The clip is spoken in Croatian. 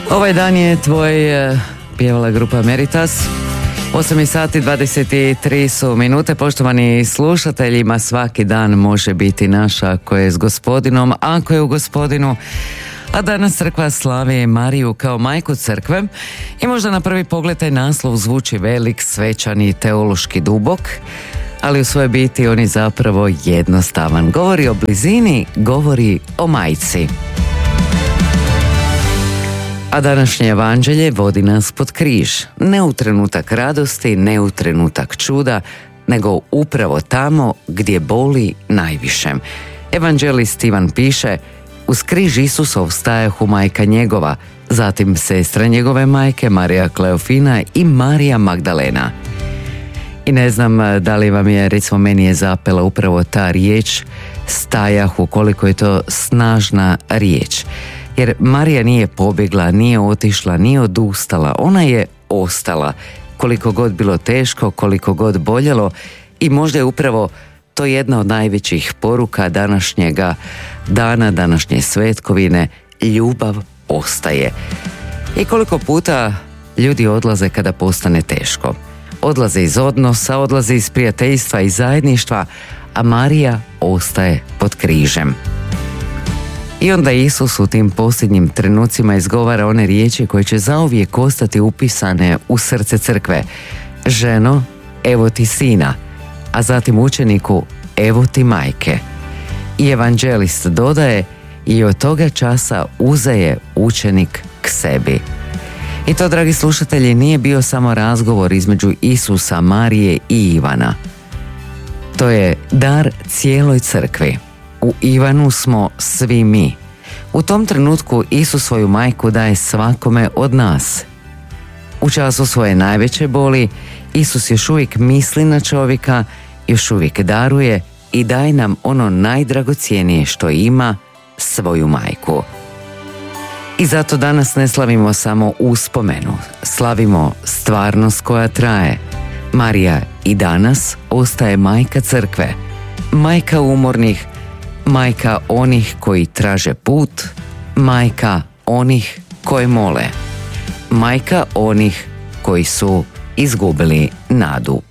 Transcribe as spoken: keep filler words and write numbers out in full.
Ovaj dan je tvoj, uh, pjevala grupa Meritas. osam sati dvadeset tri su minute. Poštovani slušateljima, svaki dan može biti naš ako je s Gospodinom, ako je u Gospodinu. A danas crkva slavi Mariju kao majku crkve i možda na prvi pogled taj naslov zvuči velik, svečan i teološki dubok, ali u svojoj biti on je zapravo jednostavan. Govori o blizini, govori o majci. A današnje evanđelje vodi nas pod križ, ne u trenutak radosti, ne u trenutak čuda, nego upravo tamo gdje boli najviše. Evanđelist Ivan piše: uz križ Isusov stajahu majka njegova, zatim sestra njegove majke Marija Kleofina i Marija Magdalena. I ne znam da li vam je, recimo meni je zapela upravo ta riječ stajahu, koliko je to snažna riječ. Jer Marija nije pobjegla, nije otišla, nije odustala, ona je ostala. Koliko god bilo teško, koliko god boljelo, i možda je upravo to jedna od najvećih poruka današnjega dana, današnje svetkovine: ljubav ostaje. I koliko puta ljudi odlaze kada postane teško. Odlaze iz odnosa, odlaze iz prijateljstva i zajedništva, a Marija ostaje pod križem. I onda Isus u tim posljednjim trenucima izgovara one riječi koje će zauvijek ostati upisane u srce crkve: ženo, evo ti sina, a zatim učeniku: evo ti majke. I evanđelist dodaje: i od toga časa uzeje učenik k sebi. I to, dragi slušatelji, nije bio samo razgovor između Isusa, Marije i Ivana. To je dar cijeloj crkvi. U Ivanu smo svi mi. U tom trenutku Isus svoju majku daje svakome od nas. U času svoje najveće boli Isus još uvijek misli na čovjeka, još uvijek daruje i daje nam ono najdragocjenije što ima, svoju majku. I zato danas ne slavimo samo uspomenu, slavimo stvarnost koja traje. Marija i danas ostaje majka crkve, majka umornih, majka onih koji traže put, majka onih koji mole, majka onih koji su izgubili nadu.